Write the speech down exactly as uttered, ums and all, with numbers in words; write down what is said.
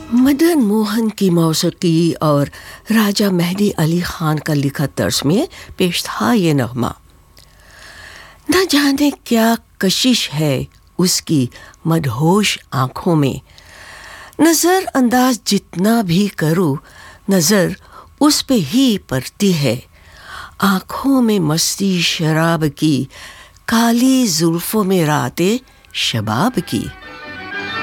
मदन मोहन की मौसीकी और राजा मेहदी अली खान का लिखा तर्ज में पेश था ये नगमा। न जाने क्या कशिश है उसकी मदहोश आँखों में, नज़र अंदाज जितना भी करूँ नज़र उस पे ही पड़ती है। आँखों में मस्ती शराब की, काली जुल्फों में रातें शबाब की।